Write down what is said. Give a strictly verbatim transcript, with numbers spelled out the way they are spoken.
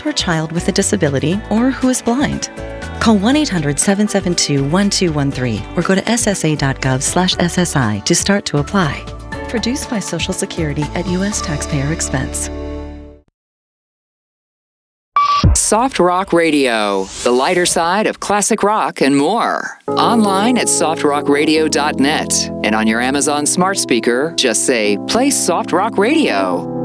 per child with a disability or who is blind. Call one eight hundred seven seven two one two one three or go to s s a dot gov slash s s i to start to apply. Produced by Social Security at U S taxpayer expense. Soft Rock Radio, the lighter side of classic rock and more. Online at soft rock radio dot net and on your Amazon smart speaker, just say, play Soft Rock Radio.